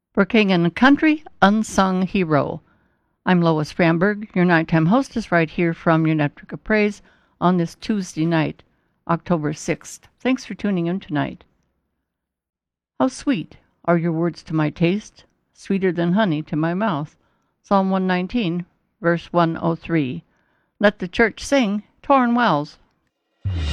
For King and Country, Unsung Hero. I'm Lois Framberg, your nighttime hostess right here from your Network of Praise on this Tuesday night, October 6th. Thanks for tuning in tonight. How sweet are your words to my taste, sweeter than honey to my mouth. Psalm 119, verse 103. Let the church sing, Torrin Wells.